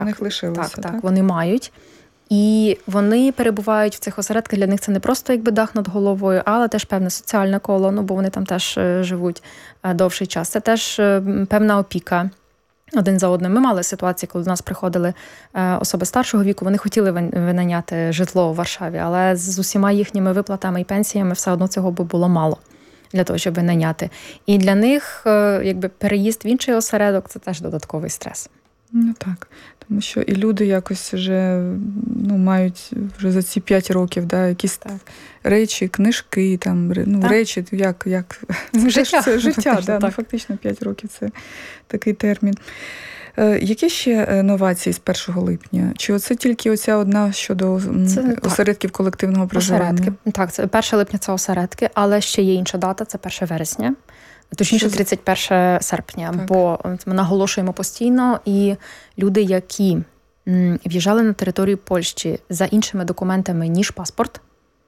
У них лишилося, так, вони мають. І вони перебувають в цих осередках. Для них це не просто якби дах над головою, але теж певне соціальне коло, бо вони там теж живуть довший час. Це теж певна опіка один за одним. Ми мали ситуації, коли до нас приходили особи старшого віку, вони хотіли винайняти житло у Варшаві, але з усіма їхніми виплатами і пенсіями все одно цього би було мало для того, щоб винайняти. І для них якби переїзд в інший осередок – це теж додатковий стрес. Ну так, тому що і люди якось вже мають вже за ці 5 років якісь речі, книжки, речі, як життя, життя, фактично 5 років це такий термін. Які ще новації з 1 липня? Чи оце тільки оця одна щодо осередків колективного проживання? Осередки. Так, це 1 липня це осередки, але ще є інша дата, це 1 вересня. Точніше, 31 серпня, бо ми наголошуємо постійно, і люди, які в'їжджали на територію Польщі за іншими документами, ніж паспорт,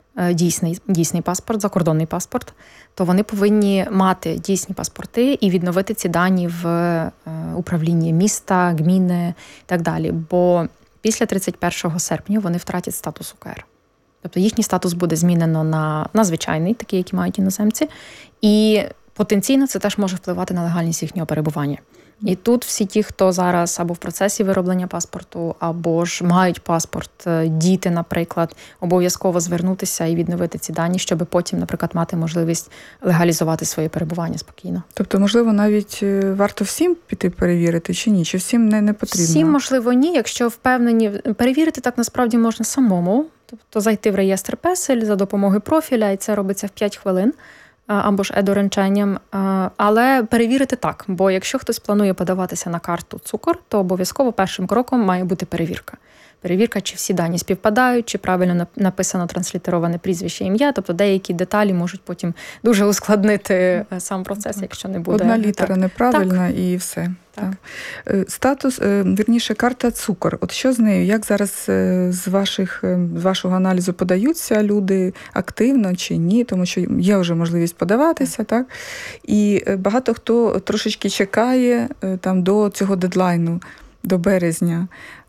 дійсний паспорт, закордонний паспорт, то вони повинні мати дійсні паспорти і відновити ці дані в управлінні міста, гміни і так далі. Бо після 31 серпня вони втратять статус УКР. Тобто їхній статус буде змінено на звичайний, такий, який мають іноземці, і потенційно це теж може впливати на легальність їхнього перебування. І тут всі ті, хто зараз або в процесі вироблення паспорту, або ж мають паспорт, діти, наприклад, обов'язково звернутися і відновити ці дані, щоб потім, наприклад, мати можливість легалізувати своє перебування спокійно. Тобто, можливо, навіть варто всім піти перевірити чи ні? Чи всім не потрібно? Всім, можливо, ні. Якщо впевнені, перевірити так насправді можна самому. Тобто зайти в реєстр Песель за допомогою профіля, і це робиться в 5 хвилин. Або ж е-дорученням, але перевірити так, бо якщо хтось планує подаватися на карту цукор, то обов'язково першим кроком має бути перевірка. Перевірка, чи всі дані співпадають, чи правильно написано транслітероване прізвище, ім'я, тобто деякі деталі можуть потім дуже ускладнити сам процес, якщо не буде. Одна літера неправильна і все. Так. Статус, вірніше, карта цукор. От що з нею? Як зараз з вашого аналізу подаються люди активно чи ні? Тому що є вже можливість подаватися, так? І багато хто трошечки чекає до цього дедлайну, до березня.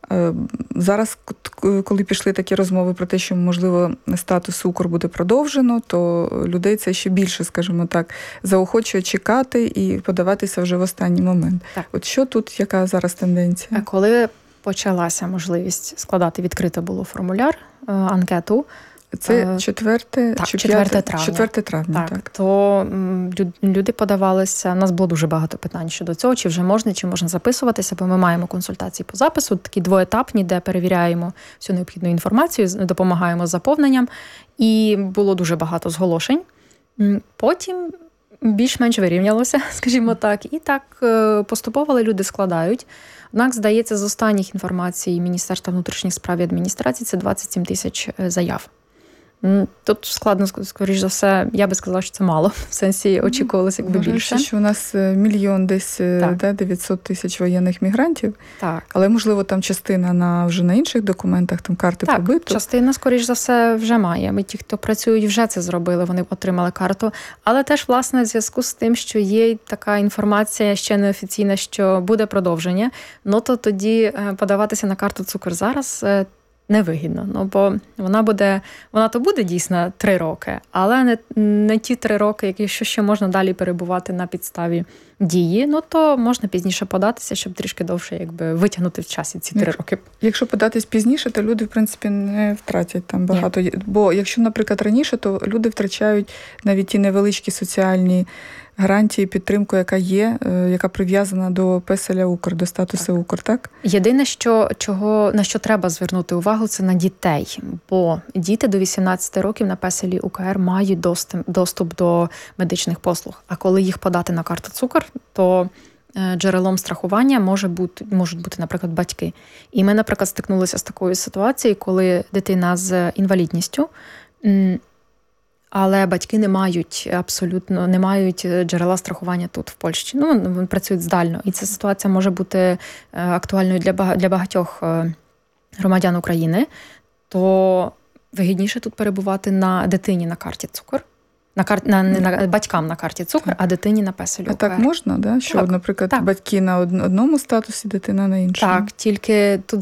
Зараз, коли пішли такі розмови про те, що, можливо, статус цукор буде продовжено, то людей це ще більше, скажімо так, заохочує чекати і подаватися вже в останній момент. Так. От що тут, яка зараз тенденція? Коли почалася можливість складати, відкрито було формуляр, анкету, це 4 травня. Так. То люди подавалися, у нас було дуже багато питань щодо цього, чи вже можна, чи можна записуватися, бо ми маємо консультації по запису, такі двоетапні, де перевіряємо всю необхідну інформацію, допомагаємо з заповненням, і було дуже багато зголошень. Потім більш-менш вирівнялося, скажімо так, і так поступово люди складають. Однак, здається, з останніх інформацій Міністерства внутрішніх справ і адміністрації це 27 тисяч заяв. Тут складно, скоріш за все, я би сказала, що це мало. В сенсі очікувалося якби більше. Що у нас 1 мільйон десь 900 тисяч воєнних мігрантів. Так. Але, можливо, там частина вже на інших документах, там карти побиту. Так, частина, скоріш за все, вже має. Ми ті, хто працюють, вже це зробили, вони отримали карту. Але теж, власне, в зв'язку з тим, що є така інформація ще неофіційна, що буде продовження, то тоді подаватися на карту цукор зараз невигідно, бо вона то буде дійсно 3 роки, але не ті 3 роки, якщо ще можна далі перебувати на підставі дії, то можна пізніше податися, щоб трішки довше витягнути в часі ці 3 роки. Якщо податись пізніше, то люди, в принципі, не втратять там багато. Ні. Бо якщо, наприклад, раніше, то люди втрачають навіть ті невеличкі соціальні гарантії, підтримку, яка є, яка прив'язана до Песеля Укр, до статусу Укр, так? Єдине, на що треба звернути увагу, це на дітей. Бо діти до 18 років на Песелі УКР мають доступ до медичних послуг. А коли їх подати на карту цукор, то джерелом страхування можуть бути, наприклад, батьки. І ми, наприклад, стикнулися з такою ситуацією, коли дитина з інвалідністю, але батьки не мають джерела страхування тут, в Польщі. Вони працюють здально. І ця ситуація може бути актуальною для багатьох громадян України. То вигідніше тут перебувати на дитині на карті цукор. Батькам на карті цукор, а дитині на Песелю УКР. А так можна, да? Що, наприклад, батьки на одному статусі, дитина на іншому? Так, тільки тут